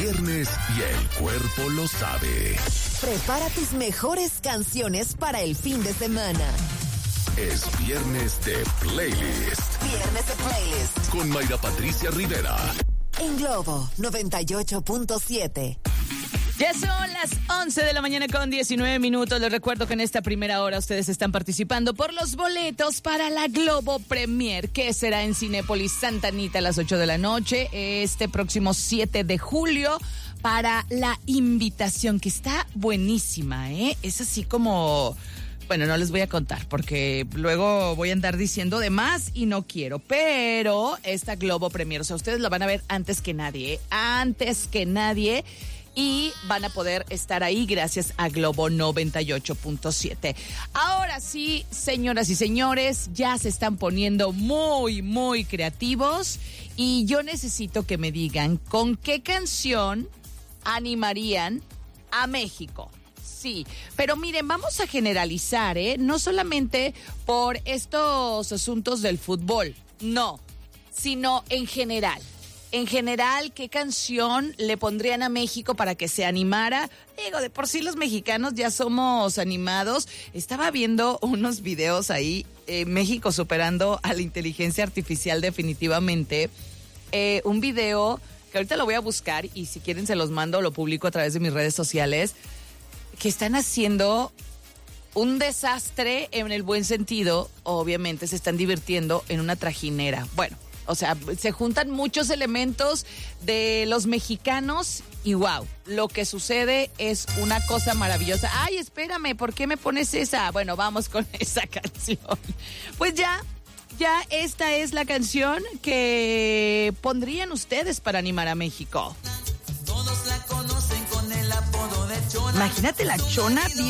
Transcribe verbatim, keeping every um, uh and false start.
viernes y el cuerpo lo sabe. Prepara tus mejores canciones para el fin de semana. Es viernes de playlist. Viernes de playlist. Con Mayra Patricia Rivera. En Globo noventa y ocho punto siete. Ya son las once de la mañana con diecinueve minutos. Les recuerdo que en esta primera hora ustedes están participando por los boletos para la Globo Premier, que será en Cinépolis Santa Anita a las ocho de la noche, este próximo siete de julio, para La Invitación, que está buenísima, ¿eh? Es así como... Bueno, no les voy a contar porque luego voy a andar diciendo de más y no quiero, pero esta Globo Premier, o sea, ustedes la van a ver antes que nadie, ¿eh? Antes que nadie. Y van a poder estar ahí gracias a Globo noventa y ocho punto siete. Ahora sí, señoras y señores, ya se están poniendo muy, muy creativos. Y yo necesito que me digan con qué canción animarían a México. Sí, pero miren, vamos a generalizar, ¿eh? No solamente por estos asuntos del fútbol, no, sino en general. En general, ¿qué canción le pondrían a México para que se animara? Digo, de por sí los mexicanos ya somos animados. Estaba viendo unos videos ahí, eh, México superando a la inteligencia artificial definitivamente. Eh, un video que ahorita lo voy a buscar y si quieren se los mando, lo publico a través de mis redes sociales, que están haciendo un desastre en el buen sentido. Obviamente se están divirtiendo en una trajinera. Bueno. O sea, se juntan muchos elementos de los mexicanos y wow, lo que sucede es una cosa maravillosa. Ay, espérame, ¿por qué me pones esa? Bueno, vamos con esa canción. Pues ya, ya esta es la canción que pondrían ustedes para animar a México. Todos la conocen con el apodo de Chona. Imagínate la Chona bien